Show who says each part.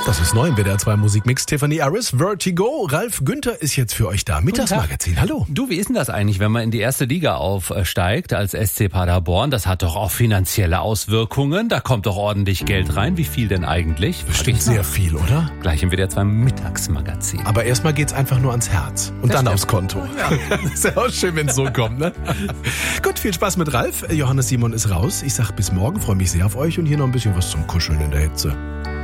Speaker 1: Das ist neu im WDR 2 Musikmix. Tiffany Harris, Vertigo. Ralf Günther ist jetzt für euch da. Mittagsmagazin, hallo.
Speaker 2: Du, wie ist denn das eigentlich, wenn man in die erste Liga aufsteigt als SC Paderborn? Das hat doch auch finanzielle Auswirkungen. Da kommt doch ordentlich Geld rein. Wie viel denn eigentlich?
Speaker 1: Bestimmt sehr viel, oder?
Speaker 2: Gleich im WDR 2 Mittagsmagazin.
Speaker 1: Aber erstmal geht's einfach nur ans Herz. Und dann aufs Konto. Ja. Ist ja auch schön, wenn es so kommt, ne? Gut, viel Spaß mit Ralf. Johannes Simon ist raus. Ich sag bis morgen, freue mich sehr auf euch und hier noch ein bisschen was zum Kuscheln in der Hitze.